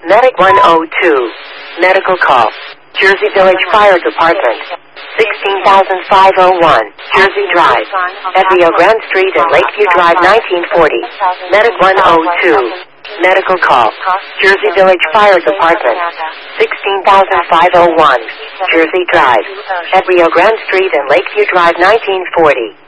Medic 102. Medical call. Jersey Village Fire Department. 16,501. Jersey Drive. At Rio Grande Street and Lakeview Drive 1940. Medic 102. Medical call. Jersey Village Fire Department. 16,501. Jersey Drive. At Rio Grande Street and Lakeview Drive 1940.